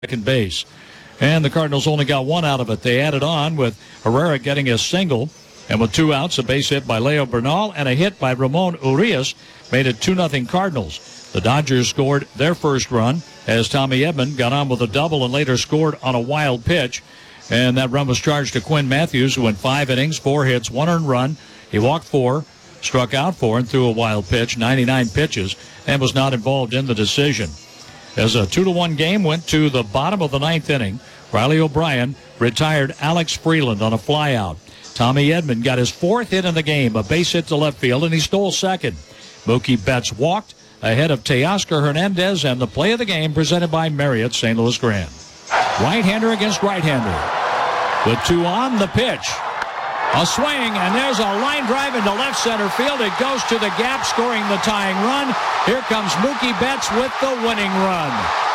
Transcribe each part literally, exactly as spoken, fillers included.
second base. And the Cardinals only got one out of it. They added on with Herrera getting a single. And with two outs, a base hit by Leo Bernal and a hit by Ramon Urias made it two nothing Cardinals. The Dodgers scored their first run as Tommy Edman got on with a double and later scored on a wild pitch. And that run was charged to Quinn Matthews, who went five innings, four hits, one earned run. He walked four, struck out four, and threw a wild pitch, ninety-nine pitches, and was not involved in the decision. As a two to one game went to the bottom of the ninth inning, Riley O'Brien retired Alex Freeland on a flyout. Tommy Edman got his fourth hit in the game, a base hit to left field, and he stole second. Mookie Betts walked ahead of Teoscar Hernandez, and the play of the game presented by Marriott Saint Louis Grand. Right-hander against right-hander. With two on, the pitch. A swing, and there's a line drive into left center field. It goes to the gap, scoring the tying run. Here comes Mookie Betts with the winning run.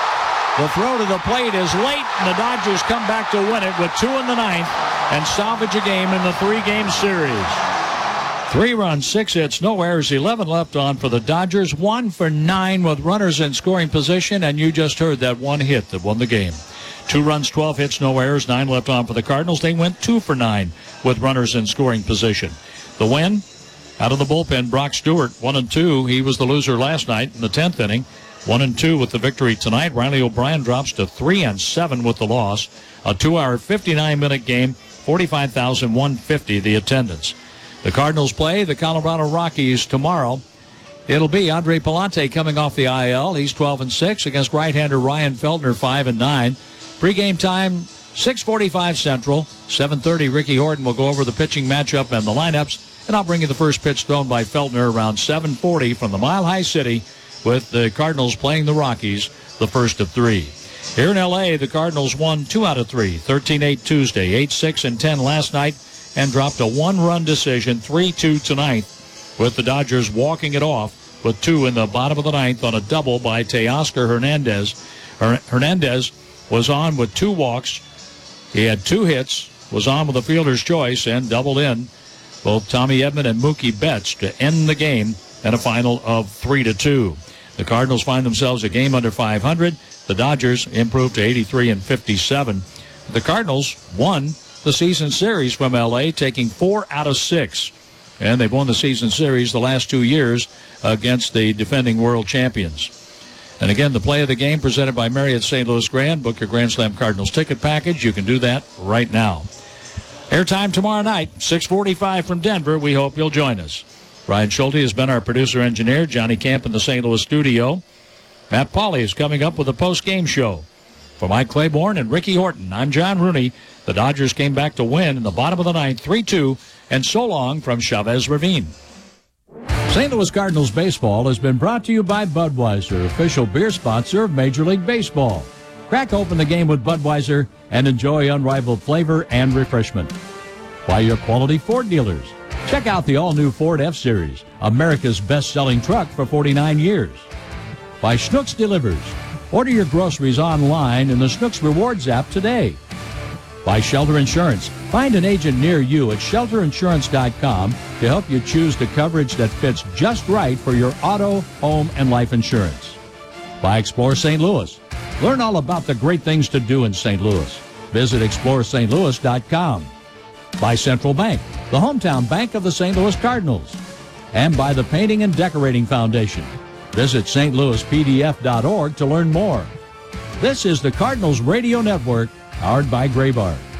The throw to the plate is late, and the Dodgers come back to win it with two in the ninth and salvage a game in the three-game series. Three runs, six hits, no errors, eleven left on for the Dodgers. One for nine with runners in scoring position, and you just heard that one hit that won the game. Two runs, twelve hits, no errors, nine left on for the Cardinals. They went two for nine with runners in scoring position. The win, out of the bullpen, Brock Stewart, one and two. He was the loser last night in the tenth inning. One and two with the victory tonight. Riley O'Brien drops to three and seven with the loss. A two-hour, fifty-nine minute game, forty-five thousand one hundred fifty the attendance. The Cardinals play the Colorado Rockies tomorrow. It'll be Andre Palante coming off the I L. He's twelve and six against right-hander Ryan Feltner, five and nine. Pre-game time, six forty-five Central, seven thirty. Ricky Horton will go over the pitching matchup and the lineups, and I'll bring you the first pitch thrown by Feltner around seven forty from the Mile High City, with the Cardinals playing the Rockies, the first of three. Here in L A, the Cardinals won two out of three, thirteen eight Tuesday, eight six and ten last night, and dropped a one-run decision, three two tonight, with the Dodgers walking it off with two in the bottom of the ninth on a double by Teoscar Hernandez. Hernandez was on with two walks. He had two hits, was on with a fielder's choice, and doubled in both Tommy Edman and Mookie Betts to end the game at a final of three to two. The Cardinals find themselves a game under five hundred. The Dodgers improved to eighty-three and fifty-seven. The Cardinals won the season series from L A, taking four out of six. And they've won the season series the last two years against the defending world champions. And again, the play of the game presented by Marriott Saint Louis Grand. Book your Grand Slam Cardinals ticket package. You can do that right now. Airtime tomorrow night, six forty-five from Denver. We hope you'll join us. Ryan Schulte has been our producer-engineer. Johnny Camp in the Saint Louis studio. Matt Pauley is coming up with a post-game show. For Mike Claiborne and Ricky Horton, I'm John Rooney. The Dodgers came back to win in the bottom of the ninth, three two, and so long from Chavez Ravine. Saint Louis Cardinals baseball has been brought to you by Budweiser, official beer sponsor of Major League Baseball. Crack open the game with Budweiser and enjoy unrivaled flavor and refreshment. By your quality Ford dealers. Check out the all-new Ford F-Series, America's best-selling truck for forty-nine years. By Schnucks Delivers. Order your groceries online in the Schnucks Rewards app today. By Shelter Insurance. Find an agent near you at shelter insurance dot com to help you choose the coverage that fits just right for your auto, home, and life insurance. By Explore Saint Louis. Learn all about the great things to do in Saint Louis. Visit explore st louis dot com. By Central Bank, the hometown bank of the Saint Louis Cardinals. And by the Painting and Decorating Foundation. Visit st louis p d f dot org to learn more. This is the Cardinals Radio Network, powered by Graybar.